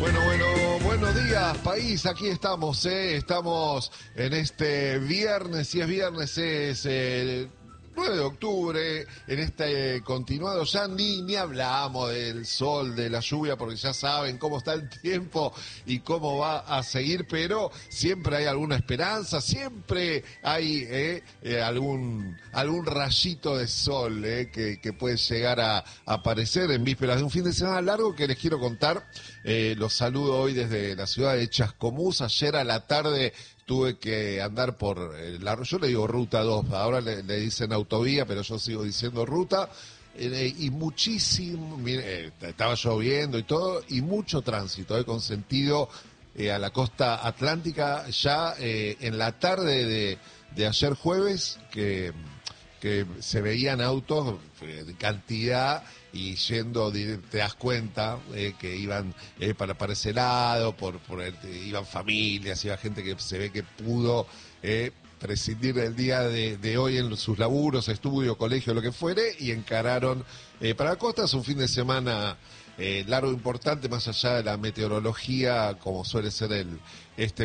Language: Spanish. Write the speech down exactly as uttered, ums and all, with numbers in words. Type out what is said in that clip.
Bueno, bueno, buenos días, país. Aquí estamos, ¿eh? Estamos en este viernes. Si es viernes, es el nueve de octubre. En este continuado, ya ni, ni hablamos del sol, de la lluvia, porque ya saben cómo está el tiempo y cómo va a seguir. Pero siempre hay alguna esperanza, siempre hay eh, eh, algún, algún rayito de sol eh, que, que puede llegar a, a aparecer en vísperas de un fin de semana largo que les quiero contar. Eh, los saludo hoy desde la ciudad de Chascomús. Ayer a la tarde tuve que andar por eh, la, yo le digo ruta dos, ahora le, le dicen autovía, pero yo sigo diciendo ruta, eh, y muchísimo, mire, eh, estaba lloviendo y todo, y mucho tránsito, eh, con sentido eh, a la costa atlántica, ya eh, en la tarde de, de ayer jueves, que, que se veían autos eh, de cantidad, y yendo, te das cuenta eh, que iban eh, para, para ese lado, por, por el, iban familias, iba gente que se ve que pudo eh, prescindir del día de, de hoy en sus laburos, estudio, colegio, lo que fuere, y encararon eh, para la costa. Es un fin de semana eh, largo, importante, más allá de la meteorología, como suele ser el este